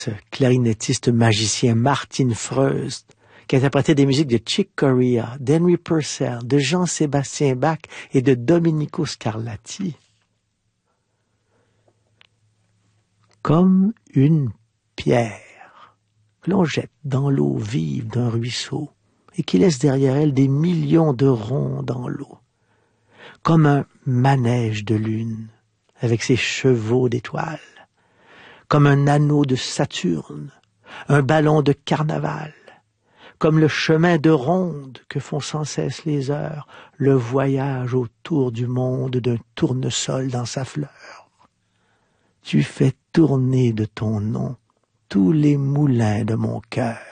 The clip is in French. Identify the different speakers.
Speaker 1: ce clarinettiste magicien Martin Freust, qui interprétait des musiques de Chick Corea, d'Henry Purcell, de Jean-Sébastien Bach et de Domenico Scarlatti. Comme une pierre que l'on jette dans l'eau vive d'un ruisseau et qui laisse derrière elle des millions de ronds dans l'eau. Comme un manège de lune avec ses chevaux d'étoiles. Comme un anneau de Saturne, un ballon de carnaval. Comme le chemin de ronde que font sans cesse les heures, le voyage autour du monde d'un tournesol dans sa fleur. Tu fais tourner de ton nom tous les moulins de mon cœur.